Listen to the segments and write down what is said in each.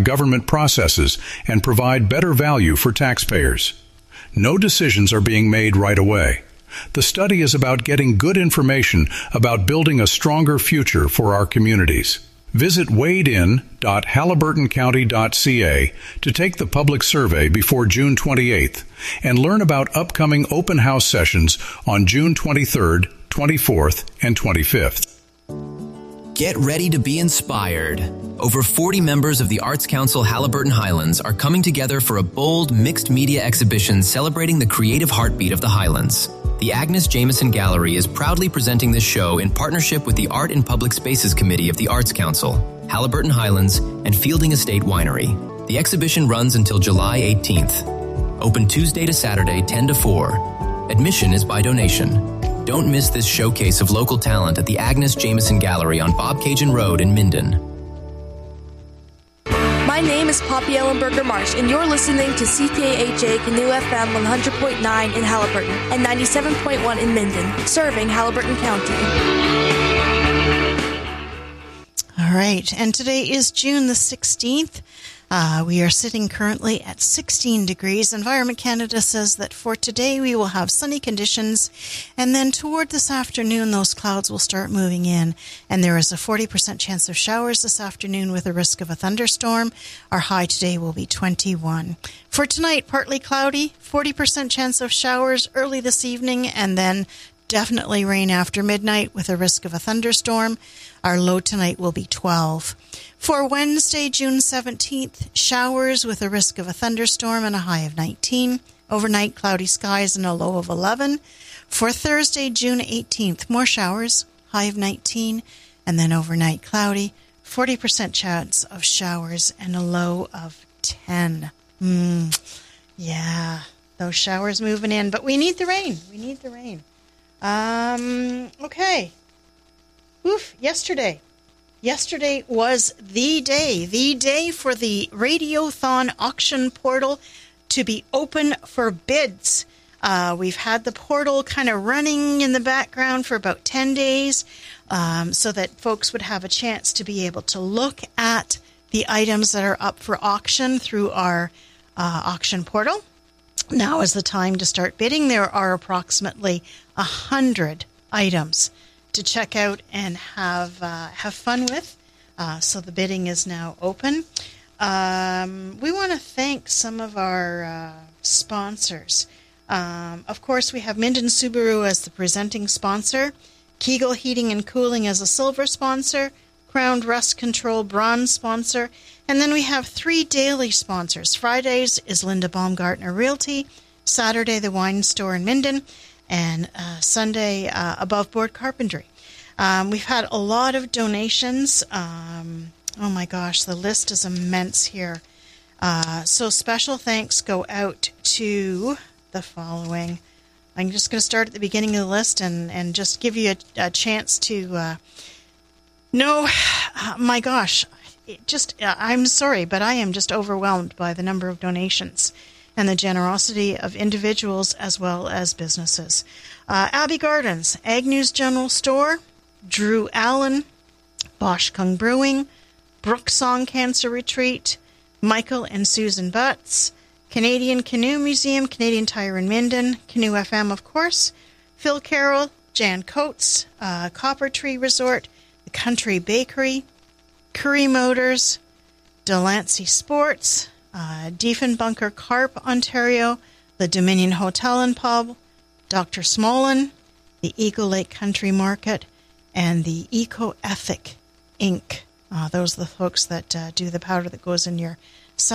government processes and provide better value for taxpayers. No decisions are being made right away. The study is about getting good information about building a stronger future for our communities. Visit wadein.haliburtoncounty.ca to take the public survey before June 28th and learn about upcoming open house sessions on June 23rd, 24th, and 25th. Get ready to be inspired. Over 40 members of the Arts Council Haliburton Highlands are coming together for a bold mixed media exhibition celebrating the creative heartbeat of the Highlands. The Agnes Jameson Gallery is proudly presenting this show in partnership with the Art and Public Spaces Committee of the Arts Council, Haliburton Highlands, and Fielding Estate Winery. The exhibition runs until July 18th. Open Tuesday to Saturday, 10 to 4. Admission is by donation. Don't miss this showcase of local talent at the Agnes Jameson Gallery on Bob Cajun Road in Minden. My name is Poppy Ellenberger Marsh, and you're listening to CKHA Canoe FM 100.9 in Haliburton and 97.1 in Minden, serving Haliburton County. All right, and today is June the 16th. We are sitting currently at 16 degrees. Environment Canada says that for today we will have sunny conditions, and then toward this afternoon those clouds will start moving in, and there is a 40% chance of showers this afternoon with a risk of a thunderstorm. Our high today will be 21. For tonight, partly cloudy, 40% chance of showers early this evening, and then definitely rain after midnight with a risk of a thunderstorm. Our low tonight will be 12. For Wednesday, June 17th, showers with a risk of a thunderstorm and a high of 19. Overnight, cloudy skies and a low of 11. For Thursday, June 18th, more showers, high of 19, and then overnight cloudy, 40% chance of showers and a low of 10. Yeah, those showers moving in, but we need the rain. We need the rain. Okay. Yesterday. Yesterday was the day for the Radiothon auction portal to be open for bids. We've had the portal kind of running in the background for about 10 days so that folks would have a chance to be able to look at the items that are up for auction through our auction portal. Now is the time to start bidding. There are approximately 100 items to check out and have fun with. So the bidding is now open. We want to thank some of our sponsors. Of course, we have Minden Subaru as the presenting sponsor, Kegel Heating and Cooling as a silver sponsor, Crown Rust Control bronze sponsor, and then we have 3 daily sponsors. Fridays is Linda Baumgartner Realty, Saturday the Wine Store in Minden, and Sunday Above Board Carpentry. We've had a lot of donations. Oh my gosh, the list is immense here. So special thanks go out to the following. I'm just going to start at the beginning of the list and just give you a chance to know. My gosh, I'm sorry, but I am just overwhelmed by the number of donations and the generosity of individuals as well as businesses. Abbey Gardens, Agnew's General Store, Drew Allen, Bosch Kung Brewing, Brooksong Cancer Retreat, Michael and Susan Butts, Canadian Canoe Museum, Canadian Tire in Minden, Canoe FM, of course, Phil Carroll, Jan Coates, Copper Tree Resort, the Country Bakery, Curry Motors, Delancey Sports, Diefenbunker Carp, Ontario, the Dominion Hotel and Pub, Dr. Smolin, the Eagle Lake Country Market, and the Eco-Ethic Inc. Those are the folks that do the powder that goes in your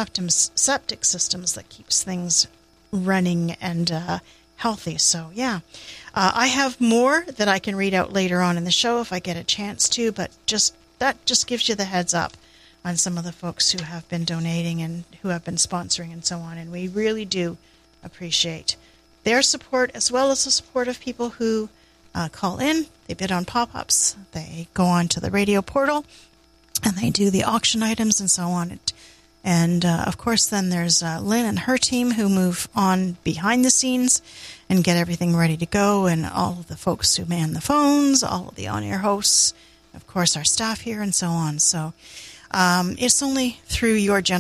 septic systems that keeps things running and healthy. So, yeah. I have more that I can read out later on in the show if I get a chance to, but that just gives you the heads up on some of the folks who have been donating and who have been sponsoring and so on. And we really do appreciate their support as well as the support of people who call in, they bid on pop-ups, they go on to the radio portal, and they do the auction items and so on. And, of course, then there's Lynn and her team who move on behind the scenes and get everything ready to go, and all of the folks who man the phones, all of the on-air hosts, of course, our staff here and so on. So it's only through your generosity